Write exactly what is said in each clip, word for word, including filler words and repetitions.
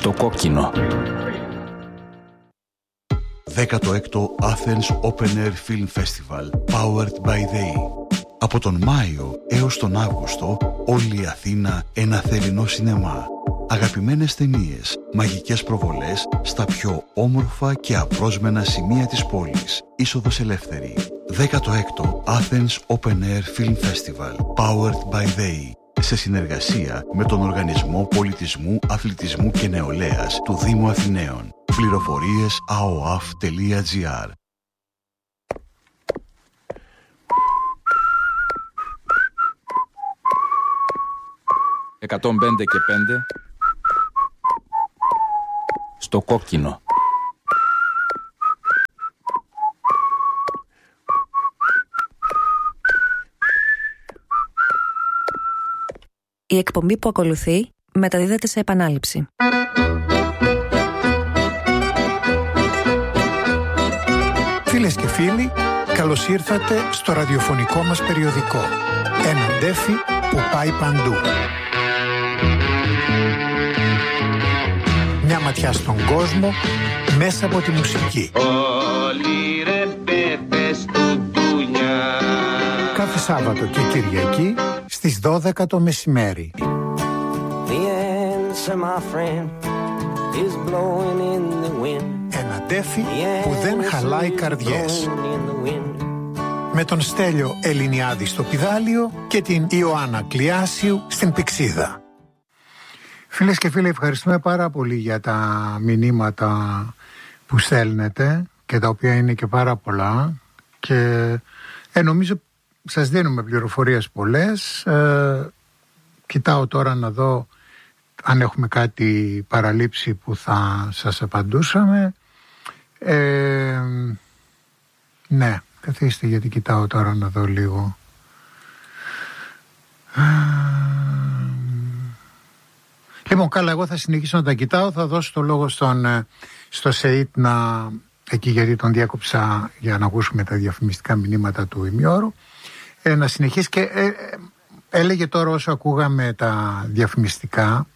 Στο κόκκινο. δέκατο έκτο Athens Open Air Film Festival Powered by They. Από τον Μάιο έως τον Αύγουστο, όλη η Αθήνα ένα θερινό σινεμά. Αγαπημένες ταινίες, μαγικές προβολές στα πιο όμορφα και απρόσμενα σημεία της πόλης. Είσοδος ελεύθερη. δέκατο έκτο Athens Open Air Film Festival Powered by They. Σε συνεργασία με τον Οργανισμό Πολιτισμού, Αθλητισμού και Νεολαίας του Δήμου Αθηναίων. Πληροφορίες a o a f τελεία g r. εκατόν πέντε και πέντε. Στο κόκκινο. Η εκπομπή που ακολουθεί μεταδίδεται σε επανάληψη. Φίλες και φίλοι, καλώς ήρθατε στο ραδιοφωνικό μας περιοδικό. Ένα ντέφι που πάει παντού. Μια ματιά στον κόσμο μέσα από τη μουσική. Όλοι ρε πέπες του ντουνιά. Κάθε Σάββατο και Κυριακή στις δώδεκα το μεσημέρι. Ένα ντέφι που δεν χαλάει καρδιές. Με τον Στέλιο Ελληνιάδη στο πηδάλιο και την Ιωάννα Κλιάσιου στην πηξίδα. Φίλες και φίλοι, ευχαριστούμε πάρα πολύ για τα μηνύματα που στέλνετε και τα οποία είναι και πάρα πολλά και ε, νομίζω σας δίνουμε πληροφορίες πολλές. Ε, κοιτάω τώρα να δω αν έχουμε κάτι παραλείψει που θα σας απαντούσαμε. Ε, ναι, καθίστε γιατί κοιτάω τώρα να δω λίγο. Λοιπόν, καλά, εγώ θα συνεχίσω να τα κοιτάω. Θα δώσω το λόγο στον, στο ΣΕΙΤ να, εκεί γιατί τον διάκοψα για να ακούσουμε τα διαφημιστικά μηνύματα του ημιώρου. Ε, να συνεχίσει και ε, έλεγε τώρα όσο ακούγαμε τα διαφημιστικά,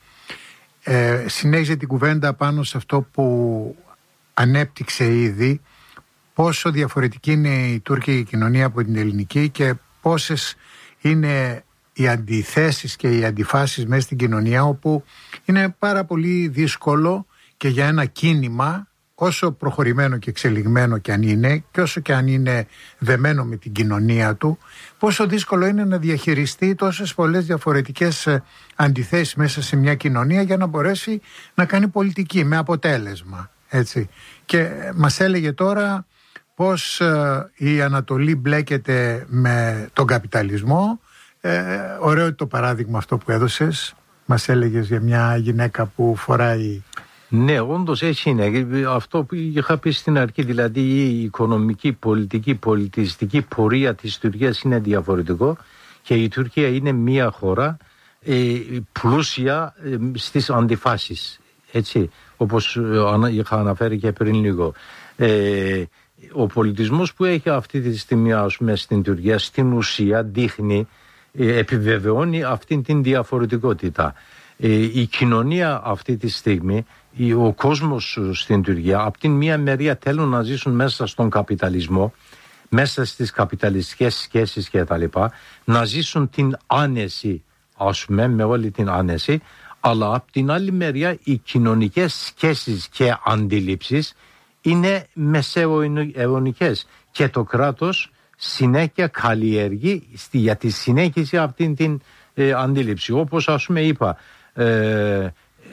ε, συνέχιζε την κουβέντα πάνω σε αυτό που ανέπτυξε ήδη, πόσο διαφορετική είναι η τουρκική κοινωνία από την ελληνική και πόσες είναι οι αντιθέσεις και οι αντιφάσεις μέσα στην κοινωνία, όπου είναι πάρα πολύ δύσκολο και για ένα κίνημα, όσο προχωρημένο και εξελιγμένο και αν είναι και όσο και αν είναι δεμένο με την κοινωνία του, πόσο δύσκολο είναι να διαχειριστεί τόσες πολλές διαφορετικές αντιθέσεις μέσα σε μια κοινωνία για να μπορέσει να κάνει πολιτική με αποτέλεσμα, έτσι. Και μας έλεγε τώρα πως η Ανατολή μπλέκεται με τον καπιταλισμό. Ε, ωραίο το παράδειγμα αυτό που έδωσες. Μας έλεγες για μια γυναίκα που φοράει. Ναι, όντως έτσι είναι. Αυτό που είχα πει στην αρχή, δηλαδή η οικονομική, πολιτική, πολιτιστική πορεία της Τουρκίας είναι διαφορετικό και η Τουρκία είναι μια χώρα ε, πλούσια ε, στις αντιφάσεις. Έτσι, όπως είχα αναφέρει και πριν λίγο. Ε, ο πολιτισμός που έχει αυτή τη στιγμή, ας πούμε, στην Τουρκία, στην ουσία δείχνει, επιβεβαιώνει αυτή την διαφορετικότητα. Η κοινωνία αυτή τη στιγμή, ο κόσμος στην Τουρκία, από την μία μεριά θέλουν να ζήσουν μέσα στον καπιταλισμό, μέσα στις καπιταλιστικές σχέσεις και τα λοιπά, να ζήσουν την άνεση, ας πούμε, με όλη την άνεση, αλλά από την άλλη μεριά οι κοινωνικές σχέσεις και αντιλήψεις είναι μεσαιωνικές και το κράτος συνέχεια καλλιεργεί για τη συνέχιση αυτήν την ε, αντίληψη. Όπως ας πούμε είπα, ε,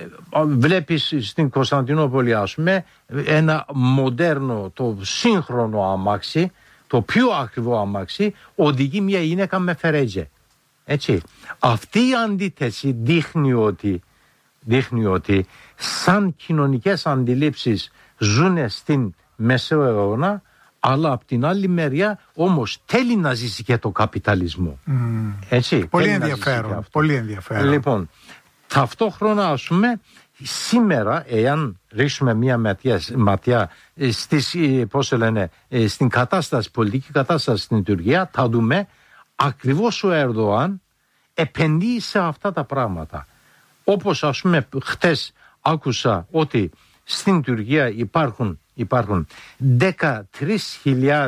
βλέπεις στην Κωνσταντινούπολη ας πούμε ένα μοντέρνο, το σύγχρονο αμάξι, το πιο ακριβό αμάξι, οδηγεί μια γυναίκα με φερέτζε. Έτσι. Αυτή η αντίθεση δείχνει ότι, δείχνει ότι σαν κοινωνικές αντιλήψεις ζουν στην Μεσαίο αιώνα, αλλά από την άλλη μεριά όμως θέλει να ζήσει και το καπιταλισμό. Mm. Έτσι, πολύ ενδιαφέρον, πολύ ενδιαφέρον. Λοιπόν, ταυτόχρονα ας πούμε σήμερα, εάν ρίξουμε μια ματιά, ματιά στις, πώς λένε, στην κατάσταση, πολιτική κατάσταση στην Τουρκία, θα δούμε ακριβώς ο Ερντοάν επενδύει σε αυτά τα πράγματα. Όπως ας πούμε χτες άκουσα ότι στην Τουρκία υπάρχουν, υπάρχουν δεκατρείς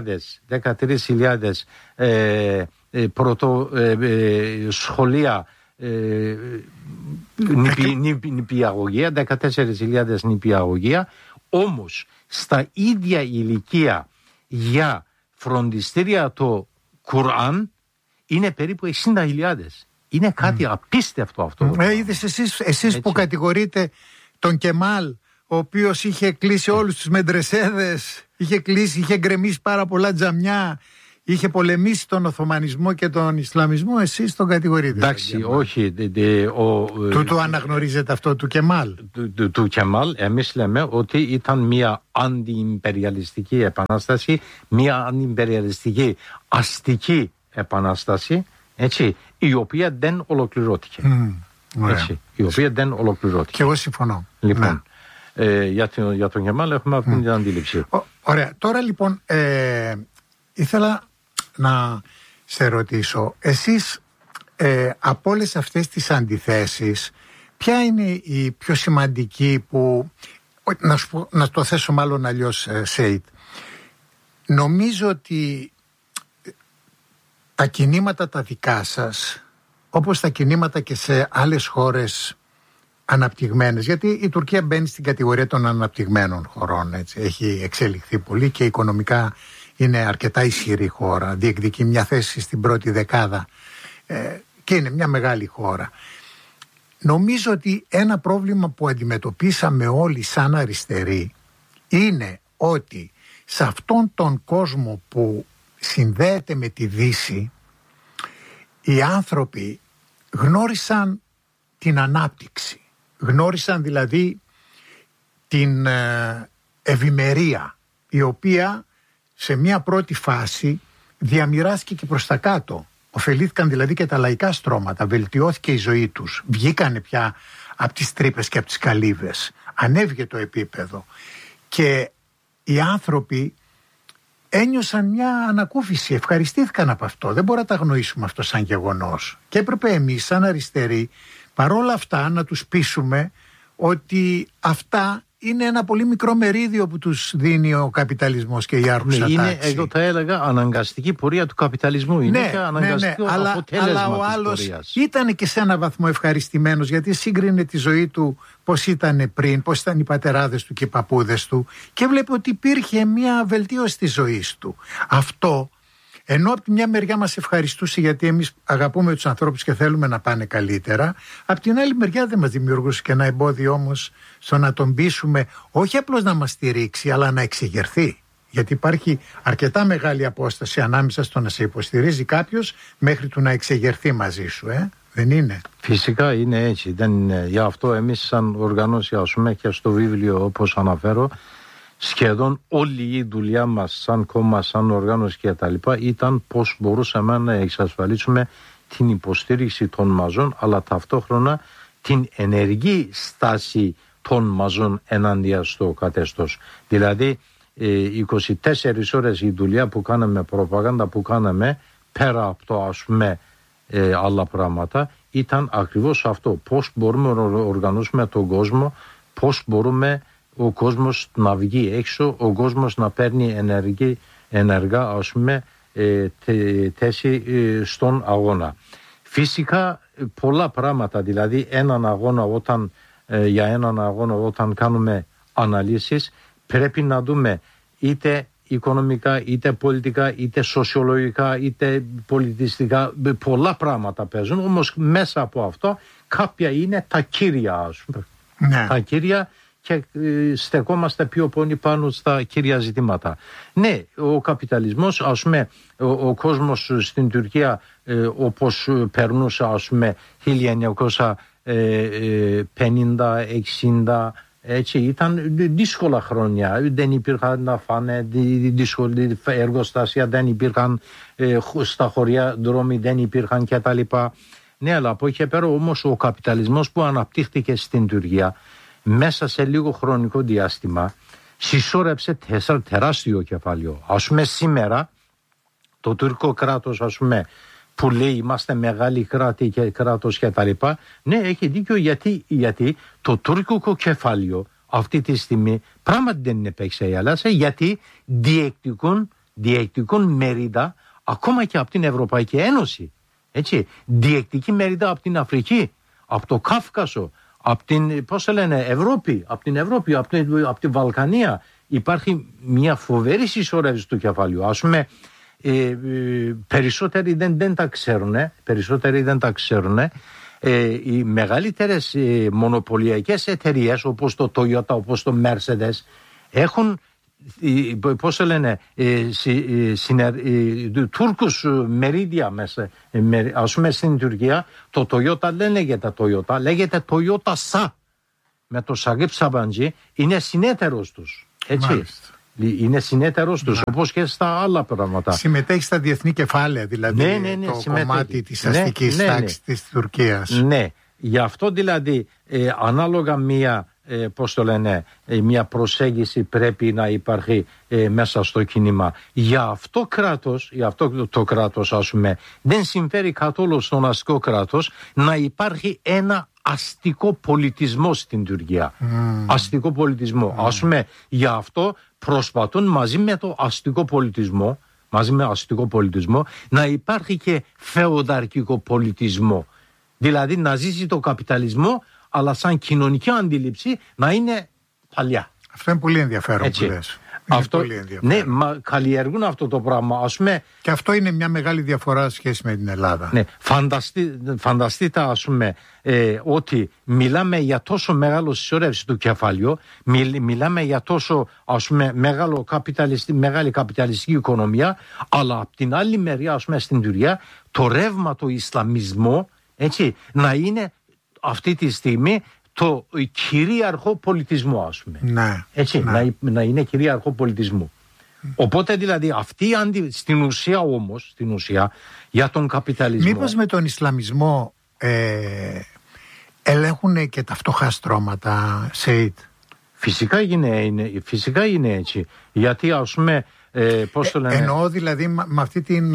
χιλιάδες ε, ε, πρωτο, ε, ε, σχολεία ε, νηπι, νηπι, νηπιαγωγεία, δεκατέσσερις χιλιάδες νηπιαγωγεία, όμως στα ίδια ηλικία για φροντιστήρια το Κουράν είναι περίπου εξήντα χιλιάδες. Είναι κάτι mm. απίστευτο αυτό. Ε, είδες εσείς, εσείς που κατηγορείτε τον Κεμάλ, ο οποίος είχε κλείσει όλους τους μεντρεσέδες, είχε κλείσει, είχε γκρεμίσει πάρα πολλά τζαμιά, είχε πολεμήσει τον Οθωμανισμό και τον Ισλαμισμό, εσείς τον κατηγορείτε. Εντάξει, όχι. Δε, δε, ο, του το αναγνωρίζετε αυτό του Κεμάλ. Του, του, του Κεμάλ, εμείς λέμε ότι ήταν μια αντιιμπεριαλιστική επανάσταση, μια αντιιμπεριαλιστική αστική επανάσταση, έτσι, η οποία δεν ολοκληρώθηκε. Mm, έτσι, η οποία δεν ολοκληρώθηκε. Και εγώ συμφωνώ. Λοιπόν, ναι. ε, για, τον, για τον Κεμάλ έχουμε αυτή mm. την αντίληψη. Ο, ωραία. Τώρα λοιπόν ε, ήθελα να σε ρωτήσω, εσείς ε, από όλες αυτές τις αντιθέσεις, ποια είναι η πιο σημαντική που, να, σου πω, να το θέσω μάλλον αλλιώς, ε, Σέιτ, νομίζω ότι τα κινήματα τα δικά σας, όπως τα κινήματα και σε άλλες χώρες αναπτυγμένες, γιατί η Τουρκία μπαίνει στην κατηγορία των αναπτυγμένων χωρών, έτσι, έχει εξελιχθεί πολύ και οικονομικά είναι αρκετά ισχυρή χώρα, διεκδικεί μια θέση στην πρώτη δεκάδα ε, και είναι μια μεγάλη χώρα. Νομίζω ότι ένα πρόβλημα που αντιμετωπίσαμε όλοι σαν αριστεροί είναι ότι σε αυτόν τον κόσμο που συνδέεται με τη Δύση, οι άνθρωποι γνώρισαν την ανάπτυξη, γνώρισαν δηλαδή την ευημερία, η οποία σε μια πρώτη φάση διαμοιράστηκε και προς τα κάτω. Ωφελήθηκαν δηλαδή και τα λαϊκά στρώματα, βελτιώθηκε η ζωή τους, βγήκανε πια από τις τρύπες και από τις καλύβες, ανέβηκε το επίπεδο και οι άνθρωποι ένιωσαν μια ανακούφιση, ευχαριστήθηκαν από αυτό. Δεν μπορούμε να τα αγνοήσουμε αυτό σαν γεγονός. Και έπρεπε εμείς σαν αριστεροί παρόλα αυτά να τους πείσουμε ότι αυτά είναι ένα πολύ μικρό μερίδιο που τους δίνει ο καπιταλισμός και η άρχουσα τάξη. Είναι, εγώ θα έλεγα, αναγκαστική πορεία του καπιταλισμού. Είναι ναι, και αναγκαστικό ναι, ναι, αλλά, αποτέλεσμα αλλά ο της άλλος πορείας. ήταν και σε ένα βαθμό ευχαριστημένος, γιατί σύγκρινε τη ζωή του πώς ήταν πριν, πώς ήταν οι πατεράδες του και οι παππούδες του και βλέπει ότι υπήρχε μια βελτίωση της ζωής του. Αυτό, ενώ από τη μια μεριά μας ευχαριστούσε γιατί εμείς αγαπούμε τους ανθρώπους και θέλουμε να πάνε καλύτερα, από την άλλη μεριά δεν μας δημιουργούσε και ένα εμπόδιο όμως στο να τον πείσουμε όχι απλώς να μας στηρίξει αλλά να εξεγερθεί. Γιατί υπάρχει αρκετά μεγάλη απόσταση ανάμεσα στο να σε υποστηρίζει κάποιος μέχρι του να εξεγερθεί μαζί σου, ε? Δεν είναι? Φυσικά είναι έτσι. Δεν είναι. Γι' αυτό εμείς σαν οργανώση, ας πούμε, και στο βιβλίο όπως αναφέρω, σχεδόν όλη η δουλειά μας σαν κόμμα, σαν οργάνωση και τα λοιπά ήταν πώς μπορούσαμε να εξασφαλίσουμε την υποστήριξη των μαζών αλλά ταυτόχρονα την ενεργή στάση των μαζών ενάντια στο καθεστώς. Δηλαδή είκοσι τέσσερις ώρες η δουλειά που κάναμε, προπαγάνδα που κάναμε πέρα από το ας πούμε ε, άλλα πράγματα ήταν ακριβώς αυτό. Πώς μπορούμε να οργανώσουμε τον κόσμο, πώς μπορούμε ο κόσμος να βγει έξω, ο κόσμος να παίρνει ενεργή, ενεργά ας πούμε ε, θέση ε, στον αγώνα. Φυσικά πολλά πράγματα, δηλαδή έναν αγώνα όταν, ε, για έναν αγώνα όταν κάνουμε αναλύσεις πρέπει να δούμε είτε οικονομικά, είτε πολιτικά, είτε σοσιολογικά, είτε πολιτιστικά, πολλά πράγματα παίζουν, όμως μέσα από αυτό κάποια είναι τα κύρια, ας πούμε. Ναι. Τα κύρια και στεκόμαστε πιο πολύ πάνω στα κύρια ζητήματα. Ναι, ο καπιταλισμός, ας πούμε, ο, ο κόσμος στην Τουρκία ε, όπως περνούσε, ας πούμε, χίλια εννιακόσια πενήντα εξήντα, έτσι, ήταν δύσκολα χρόνια. Δεν υπήρχαν να φάνε, δύσκολα εργοστάσια, δεν υπήρχαν ε, στα χωριά δρόμοι, δεν υπήρχαν κτλ. Ναι, αλλά από εκεί πέρα όμως ο καπιταλισμός που αναπτύχθηκε στην Τουρκία μέσα σε λίγο χρονικό διάστημα συσσόρεψε τεράστιο κεφάλαιο. Ας πούμε σήμερα το τουρκικό κράτος, ας πούμε, που λέει είμαστε μεγάλη κράτη και κράτος και τα λοιπά. Ναι, έχει δίκιο γιατί, γιατί το τουρκικό κεφάλαιο αυτή τη στιγμή πράγματι δεν επέξε η Ελλάδα, γιατί διεκδικούν, διεκδικούν μερίδα ακόμα και από την Ευρωπαϊκή Ένωση. Έτσι, διεκδικεί μερίδα από την Αφρική, από το Κάφκασο, από την, πώς το λένε, Ευρώπη, από την Ευρώπη, από την, από την Βαλκανία. Υπάρχει μια φοβερή συσσωρεύση του κεφαλαίου. Ας πούμε, ε, ε, περισσότεροι δεν, δεν τα ξέρουν, ε, περισσότεροι δεν τα ξέρουν. Ε, οι μεγαλύτερες ε, μονοπωλιακές εταιρείες όπως το Toyota, όπως το Mercedes έχουν, ε, πώς το λένε, ε, συ, ε, συνε, ε, Τούρκους μερίδια μέσα. Ε, με, ας πούμε στην Τουρκία το Toyota δεν λέγεται Toyota, λέγεται Toyota Sa. Με το Σαγίπ Σαμπαντζή είναι συνέτερος τους. Έτσι. Μάλιστα. Είναι συνέτερος τους, όπως και στα άλλα πράγματα. Συμμετέχει στα διεθνή κεφάλαια, δηλαδή, ναι, ναι, ναι, το συμμετέχει. Κομμάτι της αστικής ναι, ναι, τάξης ναι. της Τουρκίας. Ναι, γι' αυτό δηλαδή ε, ανάλογα μία, ε, πώς το λένε, ε, μία προσέγγιση πρέπει να υπάρχει ε, μέσα στο κίνημα. Γι' αυτό κράτος, γι' αυτό το, το κράτος, ας πούμε, δεν συμφέρει καθόλου στον αστικό κράτος να υπάρχει ένα αστικό πολιτισμό στην Τουρκία. Mm. Αστικό πολιτισμό. Mm. Ας πούμε, γι' αυτό προσπαθούν μαζί με το αστικό πολιτισμό, μαζί με αστικό πολιτισμό, να υπάρχει και φεουδαρχικό πολιτισμό. Δηλαδή να ζήσει το καπιταλισμό, αλλά σαν κοινωνική αντίληψη να είναι παλιά. Αυτό είναι πολύ ενδιαφέρον. Έτσι. Που λες. Αυτό, πολύ ναι, μα καλλιεργούν αυτό το πράγμα. Ας πούμε, και αυτό είναι μια μεγάλη διαφορά σχέση με την Ελλάδα. Ναι, φανταστεί, φανταστείτε ας πούμε ε, ότι μιλάμε για τόσο μεγάλο συσσωρεύση του κεφαλαίου, μιλ, μιλάμε για τόσο ας πούμε μεγάλο καπιταλιστή, μεγάλη καπιταλιστική οικονομία, αλλά από την άλλη μεριά ας πούμε στην Τουρκία το ρεύμα του Ισλαμισμού, έτσι, να είναι αυτή τη στιγμή το κυρίαρχο πολιτισμό, ας πούμε. Ναι, έτσι, ναι. Να, να είναι κυρίαρχο πολιτισμό. Mm. Οπότε δηλαδή αυτή αντι... στην ουσία όμως, στην ουσία για τον καπιταλισμό. Μήπως με τον Ισλαμισμό ε, ελέγχουν και τα φτωχά στρώματα, Σεΐτ? Φυσικά είναι, είναι, φυσικά είναι έτσι. Γιατί ας πούμε, ε, πώς το λένε. Ε, εννοώ δηλαδή με αυτή την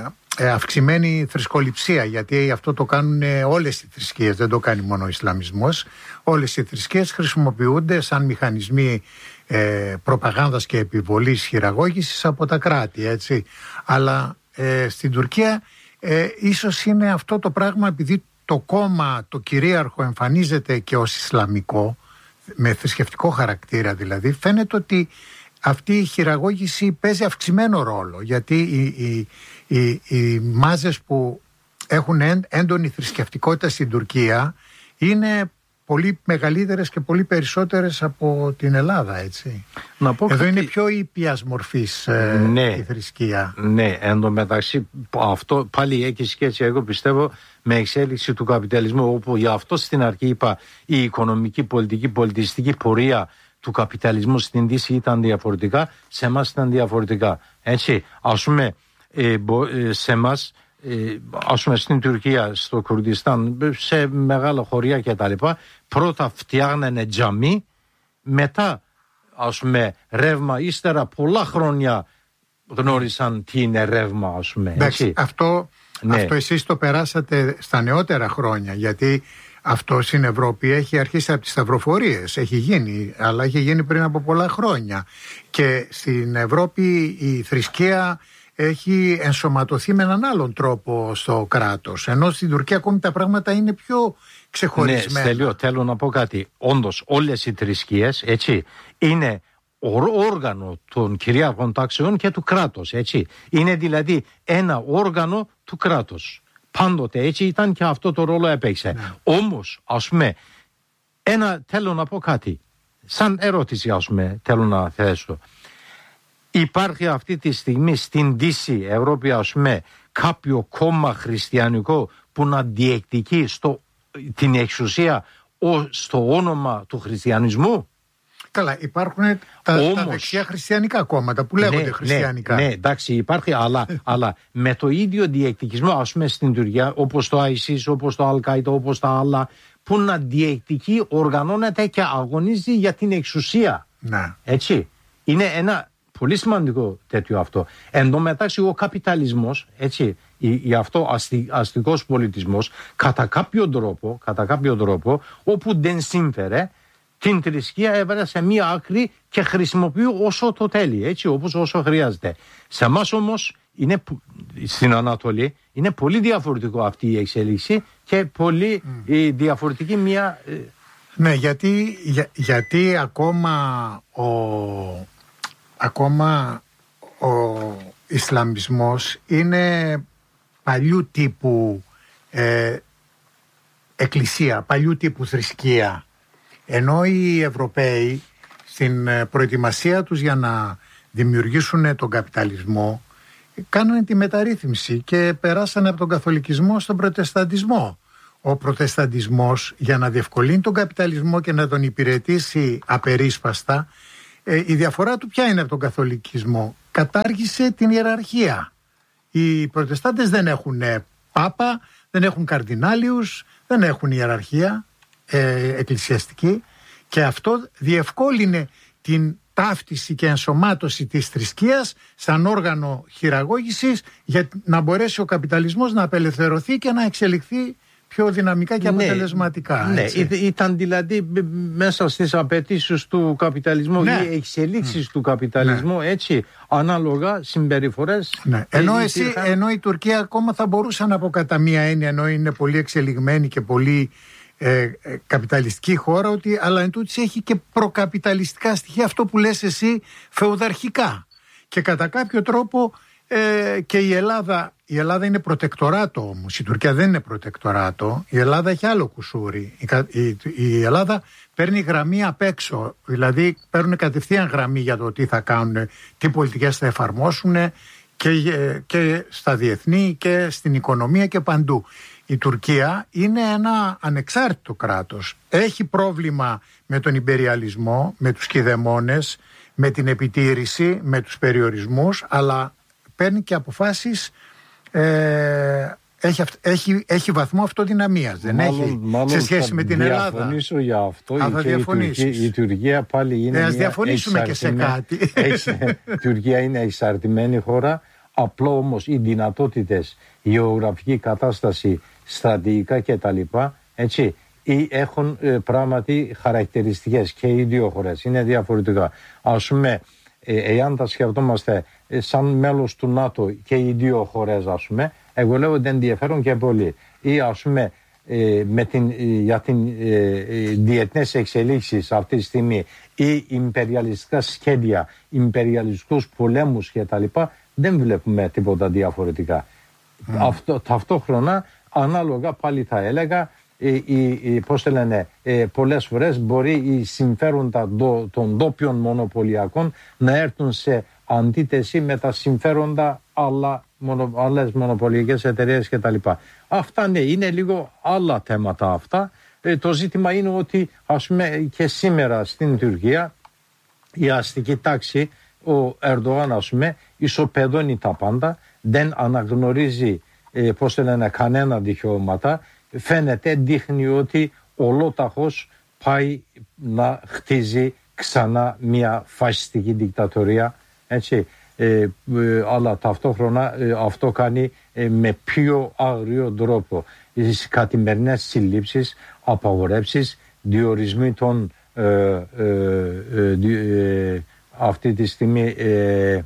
ε, αυξημένη θρησκοληψία, γιατί αυτό το κάνουν όλες οι θρησκείες, δεν το κάνει μόνο ο Ισλαμισμός. Όλες οι θρησκείες χρησιμοποιούνται σαν μηχανισμοί ε, προπαγάνδας και επιβολής χειραγώγησης από τα κράτη, έτσι. Αλλά ε, στην Τουρκία ε, ίσως είναι αυτό το πράγμα, επειδή το κόμμα, το κυρίαρχο εμφανίζεται και ως Ισλαμικό, με θρησκευτικό χαρακτήρα δηλαδή, φαίνεται ότι αυτή η χειραγώγηση παίζει αυξημένο ρόλο, γιατί οι, οι, οι, οι μάζες που έχουν έντονη θρησκευτικότητα στην Τουρκία είναι πολύ μεγαλύτερες και πολύ περισσότερες από την Ελλάδα, έτσι. Να πω Εδώ κάτι... είναι πιο ήπιας μορφής ε, ναι, η θρησκεία. Ναι, εν τω μεταξύ αυτό πάλι έχει σχέση, εγώ πιστεύω, με εξέλιξη του καπιταλισμού, όπου γι' αυτό στην αρχή είπα η οικονομική, πολιτική, πολιτιστική πορεία του καπιταλισμού στην Δύση ήταν διαφορετικά, σε εμάς ήταν διαφορετικά. Έτσι, ας πούμε, ε, σε εμάς, ε, ας πούμε στην Τουρκία, στο Κουρδιστάν, σε μεγάλα χωριά και τα λοιπά, πρώτα φτιάχνανε τζαμί, μετά ας πούμε ρεύμα, ύστερα πολλά χρόνια γνώρισαν τι είναι ρεύμα, ας πούμε. Εντάξει, αυτό, ναι. αυτό εσείς το περάσατε στα νεότερα χρόνια, γιατί αυτό στην Ευρώπη έχει αρχίσει από τις σταυροφορίες, έχει γίνει, αλλά έχει γίνει πριν από πολλά χρόνια. Και στην Ευρώπη η θρησκεία έχει ενσωματωθεί με έναν άλλον τρόπο στο κράτος, ενώ στην Τουρκία ακόμη τα πράγματα είναι πιο ξεχωρισμένα. Ναι, Στέλιο, θέλω να πω κάτι. Όντως όλες οι θρησκείες, έτσι, είναι όργανο των κυρίαρχων τάξεων και του κράτους, έτσι. Είναι δηλαδή ένα όργανο του κράτους. Πάντοτε έτσι ήταν και αυτό το ρόλο έπαιξε. Ναι. Όμως, ας πούμε, ένα, θέλω να πω κάτι. Σαν ερώτηση, ας πούμε, θέλω να θέσω. Υπάρχει αυτή τη στιγμή στην Δύση Ευρώπη, ας πούμε, κάποιο κόμμα χριστιανικό που να διεκδικεί στο, την εξουσία ο, στο όνομα του χριστιανισμού? Καλά, υπάρχουν τα, Όμως, τα δεξιά χριστιανικά κόμματα που λέγονται ναι, χριστιανικά. Ναι, ναι, εντάξει, υπάρχει, αλλά, αλλά με το ίδιο διεκδικισμό, ας πούμε στην Τουρκία, όπως το άισις, όπως το Αλ-Κάιντα, όπως τα άλλα, που να διεκδικεί, οργανώνεται και αγωνίζει για την εξουσία. Ναι. Έτσι. Είναι ένα πολύ σημαντικό τέτοιο αυτό. Εν τω μεταξύ ο καπιταλισμός, έτσι, η, η αυτό αστι, αστικός πολιτισμός, κατά κάποιο τρόπο, κατά κάποιο τρόπο, όπου δεν σύμφερε, την θρησκεία έβαλε σε μία άκρη και χρησιμοποιεί όσο το θέλει, έτσι, όπως όσο χρειάζεται. Σε εμάς όμως, είναι, στην Ανατολή, είναι πολύ διαφορετικό αυτή η εξέλιξη και πολύ mm. η διαφορετική μία... Ναι, γιατί, για, γιατί ακόμα ο, ακόμα ο Ισλαμισμός είναι παλιού τύπου ε, εκκλησία, παλιού τύπου θρησκεία. Ενώ οι Ευρωπαίοι στην προετοιμασία τους για να δημιουργήσουν τον καπιταλισμό κάνανε τη μεταρρύθμιση και περάσανε από τον καθολικισμό στον προτεσταντισμό. Ο προτεσταντισμός, για να διευκολύνει τον καπιταλισμό και να τον υπηρετήσει απερίσπαστα, ε, η διαφορά του ποια είναι από τον καθολικισμό? Κατάργησε την ιεραρχία. Οι προτεστάντες δεν έχουν πάπα, δεν έχουν καρδινάλιους, δεν έχουν ιεραρχία ε, εκκλησιαστική, και αυτό διευκόλυνε την ταύτιση και ενσωμάτωση της θρησκείας σαν όργανο χειραγώγησης για να μπορέσει ο καπιταλισμός να απελευθερωθεί και να εξελιχθεί πιο δυναμικά και αποτελεσματικά. Ναι, ναι, ήταν δηλαδή μέσα στις απαιτήσεις του καπιταλισμού, ναι, οι εξελίξεις mm. του καπιταλισμού, ναι, έτσι, ανάλογα συμπεριφορές. Ναι. Ενώ, εσύ, υπήρχαν... ενώ η Τουρκία ακόμα θα μπορούσε να πω κατά μία έννοια, ενώ είναι πολύ εξελιγμένη και πολύ ε, ε, καπιταλιστική χώρα, ότι, αλλά εν τούτης έχει και προκαπιταλιστικά στοιχεία, αυτό που λες εσύ, φεουδαρχικά. Και κατά κάποιο τρόπο ε, και η Ελλάδα... Η Ελλάδα είναι προτεκτοράτο όμως, η Τουρκία δεν είναι προτεκτοράτο, η Ελλάδα έχει άλλο κουσούρι. Η, η, η Ελλάδα παίρνει γραμμή απ' έξω, δηλαδή παίρνουν κατευθείαν γραμμή για το τι θα κάνουν, τι πολιτικές θα εφαρμόσουν και, και στα διεθνή και στην οικονομία και παντού. Η Τουρκία είναι ένα ανεξάρτητο κράτος. Έχει πρόβλημα με τον υπεριαλισμό, με τους κηδεμόνες, με την επιτήρηση, με τους περιορισμούς, αλλά παίρνει και αποφάσεις. Ε, έχει, έχει, έχει βαθμό αυτοδυναμίας, δεν μάλλον, έχει μάλλον σε σχέση με την Ελλάδα. Θα διαφωνήσω για αυτό. Α, θα και η, Τουρκία, η Τουρκία πάλι είναι. Ε, ας διαφωνήσουμε και σε κάτι. Η Τουρκία είναι εξαρτημένη χώρα. Απλό όμως οι δυνατότητες, η γεωγραφική κατάσταση, στρατηγικά κτλ. Έτσι, έχουν ε, πράγματι χαρακτηριστικές και οι δύο χώρες. Είναι διαφορετικά. Ας πούμε, εάν τα σκεφτόμαστε σαν μέλος του ΝΑΤΟ και οι δύο χώρες, ας πούμε, εγώ λέω ότι ενδιαφέρον και πολύ. Ή ας πούμε με την, για την διεθνές εξελίξεις αυτή τη στιγμή ή ιμπεριαλιστικά σχέδια, ιμπεριαλιστικούς πολέμους κτλ. Δεν βλέπουμε τίποτα διαφορετικά. Mm. Αυτό, ταυτόχρονα, ανάλογα πάλι θα έλεγα, Οι, οι, πώς το λένε, ε, πολλές φορές μπορεί οι συμφέροντα το, των ντόπιων μονοπωλιακών να έρθουν σε αντίθεση με τα συμφέροντα άλλα, μονο, άλλες μονοπωλιακές εταιρείες κτλ. Αυτά ναι, είναι λίγο άλλα θέματα αυτά. Ε, το ζήτημα είναι ότι ας πούμε και σήμερα στην Τουρκία η αστική τάξη, ο Ερντογάν ας πούμε, ισοπεδώνει τα πάντα, δεν αναγνωρίζει ε, πώς το λένε, κανένα δικαιώματα. Φαίνεται, δείχνει ότι ολόταχος πάει να χτίζει ξανά μια φασιστική δικτατορία, έτσι, ε, ε, αλλά ταυτόχρονα ε, αυτό κάνει ε, με πιο άγριο τρόπο. Στις καθημερινές συλλήψεις, απαγορεύσεις, διορισμοί των ε, ε, ε, ε, αυτή τη στιγμή ε,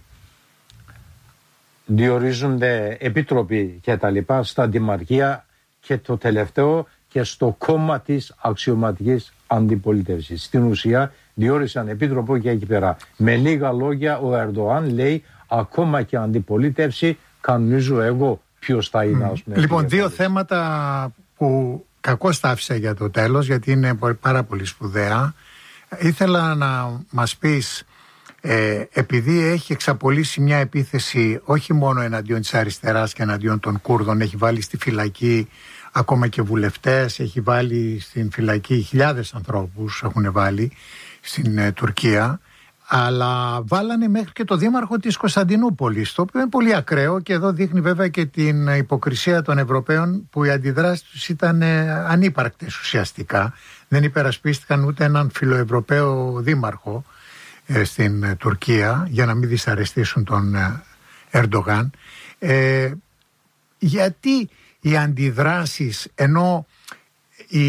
διορίζονται επίτροποι και τα λοιπά στα δημαρχία. Και το τελευταίο και στο κόμμα της αξιωματικής αντιπολίτευσης. Στην ουσία διόρισαν επίτροπο και εκεί πέρα. Με λίγα λόγια ο Ερντογάν λέει ακόμα και αντιπολίτευση κανονίζω εγώ ποιος θα είναι. Mm. Πούμε, λοιπόν, δύο θέματα που κακώς τα άφησα για το τέλος, γιατί είναι πάρα πολύ σπουδαία. Ήθελα να μας πεις, ε, επειδή έχει εξαπολύσει μια επίθεση όχι μόνο εναντίον της αριστεράς και εναντίον των Κούρδων, έχει βάλει στη φυλακή ακόμα και βουλευτές, έχει βάλει στην φυλακή χιλιάδες ανθρώπους, έχουν βάλει στην ε, Τουρκία, αλλά βάλανε μέχρι και το δήμαρχο της Κωνσταντινούπολης, το οποίο είναι πολύ ακραίο και εδώ δείχνει βέβαια και την υποκρισία των Ευρωπαίων, που οι αντιδράσεις τους ήταν ε, ανύπαρκτες ουσιαστικά. Δεν υπερασπίστηκαν ούτε έναν φιλοευρωπαίο δήμαρχο. ε, στην ε, Τουρκία για να μην δυσαρεστήσουν τον ε, Ερντογάν. Ε, γιατί οι αντιδράσεις, ενώ η,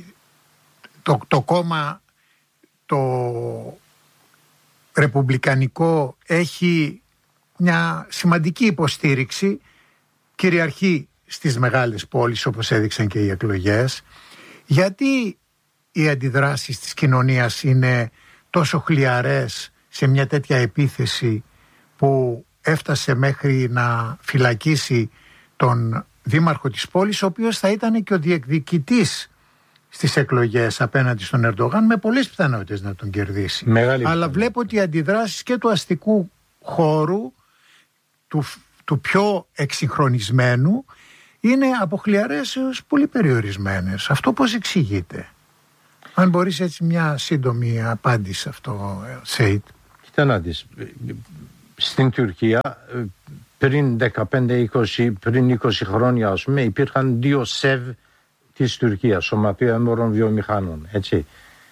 το, το κόμμα το ρεπουμπλικανικό έχει μια σημαντική υποστήριξη, κυριαρχεί στις μεγάλες πόλεις όπως έδειξαν και οι εκλογές, γιατί οι αντιδράσεις της κοινωνίας είναι τόσο χλιαρές σε μια τέτοια επίθεση που έφτασε μέχρι να φυλακίσει τον δήμαρχο της πόλης, ο οποίος θα ήταν και ο διεκδικητής στις εκλογές απέναντι στον Ερντογάν, με πολλές πιθανότητες να τον κερδίσει. Μεγάλη Αλλά πιθανότητα. βλέπω ότι οι αντιδράσεις και του αστικού χώρου, του, του πιο εξυγχρονισμένου, είναι από χλιαρές έως πολύ περιορισμένες. Αυτό πώς εξηγείται? Αν μπορείς έτσι μια σύντομη απάντηση σε αυτό, Σέιτ. Κοίτα να δεις, στην Τουρκία πριν δεκαπέντε είκοσι, πριν είκοσι χρόνια, ας πούμε, υπήρχαν δύο ΣΕΒ της Τουρκίας, Σωματεία Έμορων Βιομηχάνων, έτσι.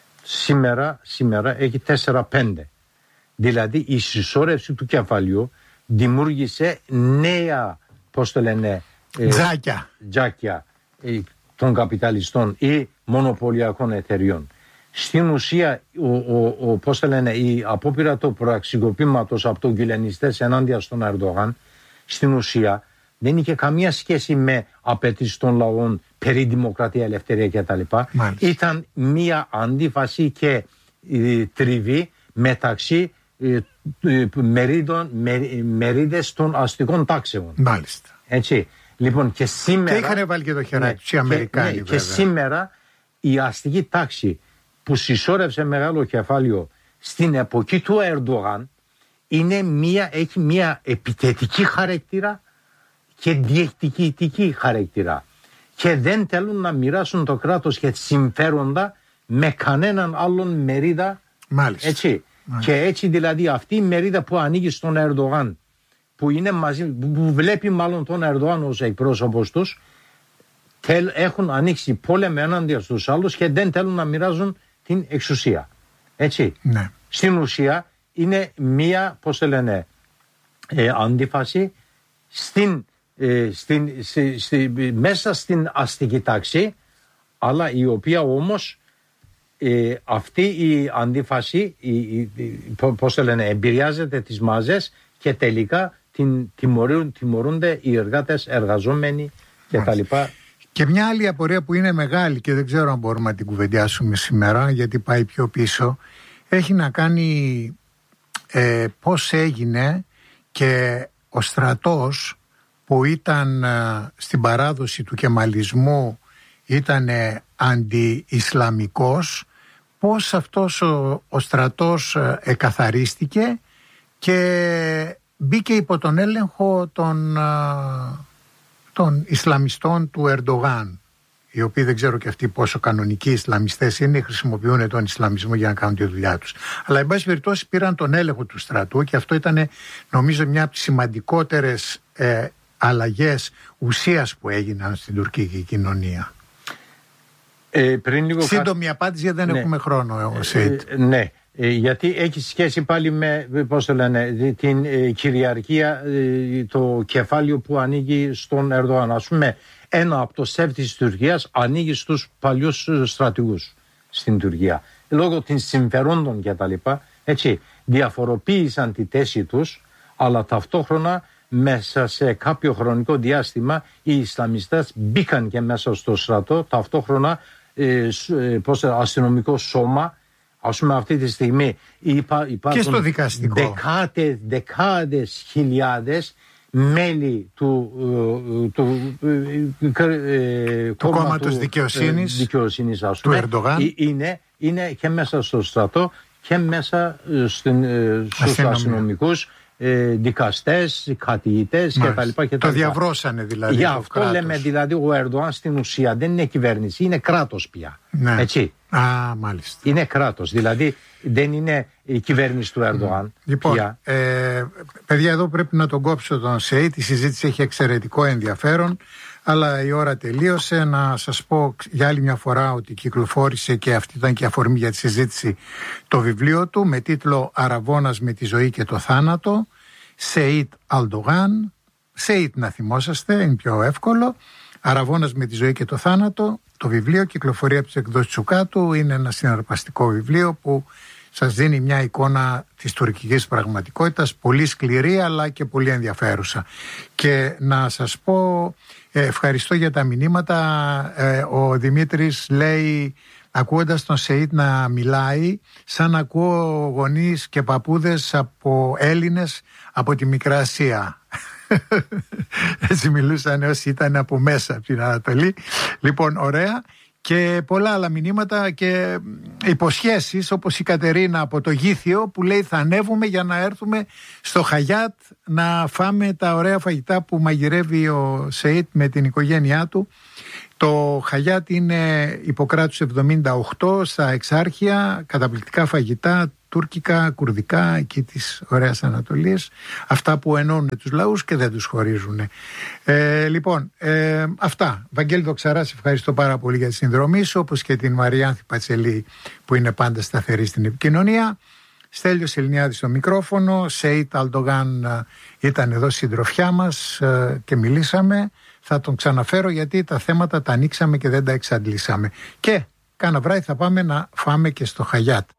Σήμερα, σήμερα έχει τέσσερα πέντε. Δηλαδή η συσσόρευση του κεφαλιού δημιούργησε νέα, πώς το λένε, ε, Τζάκια. τζάκια ε, των καπιταλιστών ή μονοπωλιακών εταιριών. Στην ουσία, ο, ο, ο, πώς το λένε, η απόπειρα του πραξικοπήματος από τους γυλενιστές ενάντια στον Ερντογάν, στην ουσία δεν είχε καμία σχέση με απαιτήσεις των λαών περί δημοκρατία, ελευθερία κτλ. Ήταν μία αντίφαση και ε, τριβή μεταξύ ε, ε, μερίδων, με, μερίδες των αστικών τάξεων. Μάλιστα. Έτσι. Λοιπόν, και σήμερα. Και είχαν βάλει και το χεράκι τους οι Αμερικάνοι. Και, ναι, και σήμερα η αστική τάξη που συσσόρευσε μεγάλο κεφάλαιο στην εποχή του Ερντογάν είναι μία, έχει μία επιθετική χαρακτήρα και διεκδικητική χαρακτήρα. Και δεν θέλουν να μοιράσουν το κράτος και συμφέροντα με κανέναν άλλον μερίδα. Μάλιστα. Έτσι. Μάλιστα. Και έτσι δηλαδή αυτή η μερίδα που ανοίγει στον Ερντογάν, που είναι μαζί, που βλέπει μάλλον τον Ερντογάν ως εκπρόσωπος τους, θέλ, έχουν ανοίξει πόλεμο ενάντια στους άλλους και δεν θέλουν να μοιράζουν την εξουσία. Έτσι. Ναι. Στην ουσία είναι μία, πώς το λένε, ε, αντίφαση στην, ε, στην, στη, στη, μέσα στην αστική τάξη, αλλά η οποία όμως ε, αυτή η αντίφαση, η, η, η, πώς το λένε, εμπειριάζεται τις μάζες και τελικά την, τιμωρούν, τιμωρούνται οι εργάτες, εργαζόμενοι κτλ. Και μια άλλη απορία που είναι μεγάλη και δεν ξέρω αν μπορούμε να την κουβεντιάσουμε σήμερα, γιατί πάει πιο πίσω, έχει να κάνει ε, πώς έγινε και ο στρατός που ήταν ε, στην παράδοση του κεμαλισμού ήταν ε, αντι-ισλαμικός, πώς αυτός ο, ο στρατός ε, εκαθαρίστηκε και μπήκε υπό τον έλεγχο των, ε, των Ισλαμιστών του Ερντογάν, οι οποίοι δεν ξέρω και αυτοί πόσο κανονικοί Ισλαμιστές είναι, χρησιμοποιούν τον Ισλαμισμό για να κάνουν τη δουλειά τους. Αλλά εν πάση περιπτώσει πήραν τον έλεγχο του στρατού και αυτό ήταν νομίζω μια από τις σημαντικότερες ε, αλλαγές ουσίας που έγιναν στην τουρκική κοινωνία. Ε, πριν λίγο Σύντομη κα... απάντηση γιατί δεν ναι. έχουμε χρόνο. Ε, ε, ναι, ε, γιατί έχει σχέση πάλι με, πώς το λένε, την ε, κυριαρχία, ε, το κεφάλαιο που ανοίγει στον Ερντογάν. Ας πούμε, ένα από το ΣΕΒ της Τουρκίας ανοίγει στους παλιούς στρατηγούς στην Τουρκία. Λόγω των συμφερόντων και τα λοιπά, έτσι, διαφοροποίησαν τη θέση τους, αλλά ταυτόχρονα μέσα σε κάποιο χρονικό διάστημα οι Ισλαμιστές μπήκαν και μέσα στο στρατό, ταυτόχρονα ε, πώς, αστυνομικό σώμα. Ας πούμε αυτή τη στιγμή υπά, υπάρχουν και στο δικαστικό. Δεκάδες, δεκάδες χιλιάδες μέλη του, του, του, ε, του κόμματος δικαιοσύνης, ε, δικαιοσύνης ας πούμε, του Ερντογάν. Είναι, είναι και μέσα στο στρατό και μέσα στην, στους αστυνομικούς, ε, δικαστές, καθηγητές κτλ. Το διαβρώσανε δηλαδή. Γι' το αυτό κράτος. λέμε δηλαδή ο Ερντογάν στην ουσία δεν είναι κυβέρνηση, είναι κράτος πια. Ναι. Έτσι. Α, μάλιστα. Είναι κράτος, δηλαδή δεν είναι η κυβέρνηση του Ερντογάν. Λοιπόν, ε, παιδιά, εδώ πρέπει να τον κόψω τον ΣΕΙ. Η συζήτηση έχει εξαιρετικό ενδιαφέρον, αλλά η ώρα τελείωσε. Να σας πω για άλλη μια φορά ότι κυκλοφόρησε, και αυτή ήταν και αφορμή για τη συζήτηση, το βιβλίο του με τίτλο «Αραβώνας με τη ζωή και το θάνατο», Σεΐτ Αλντογάν. Σεΐτ να θυμόσαστε, είναι πιο εύκολο. «Αραβώνας με τη ζωή και το θάνατο». Το βιβλίο κυκλοφορεί από τις εκδόσεις Τσουκάτου. Είναι ένα συναρπαστικό βιβλίο που σας δίνει μια εικόνα της τουρκικής πραγματικότητας, πολύ σκληρή αλλά και πολύ ενδιαφέρουσα. Και να σας πω, ε, ευχαριστώ για τα μηνύματα. Ε, ο Δημήτρης λέει, ακούοντας τον Σεΐτ να μιλάει, σαν ακούω γονείς και παππούδες από Έλληνες από τη Μικρά Ασία. Έτσι μιλούσαν όσοι ήταν από μέσα από την Ανατολή. Λοιπόν, ωραία. Και πολλά άλλα μηνύματα και υποσχέσεις, όπως η Κατερίνα από το Γήθιο που λέει θα ανέβουμε για να έρθουμε στο Χαγιάτ να φάμε τα ωραία φαγητά που μαγειρεύει ο Σεΐτ με την οικογένειά του. Το Χαγιάτ είναι Ιπποκράτους εβδομήντα οκτώ στα Εξάρχεια, καταπληκτικά φαγητά, τουρκικά, κουρδικά, εκεί της ωραίας Ανατολής, αυτά που ενώνουν τους λαούς και δεν τους χωρίζουν. Ε, λοιπόν, ε, αυτά. Βαγγέλη Δοξαρά, σε ευχαριστώ πάρα πολύ για τη συνδρομή σου, όπως και την Μαριάνθη Πατσελή που είναι πάντα σταθερή στην επικοινωνία. Στέλιος Ελληνιάδης στο μικρόφωνο, Σεΐτ Αλντογάν ήταν εδώ συντροφιά μας και μιλήσαμε. Θα τον ξαναφέρω γιατί τα θέματα τα ανοίξαμε και δεν τα εξαντλήσαμε. Και κάνα βράδυ θα πάμε να φάμε και στο Χαγιάτ.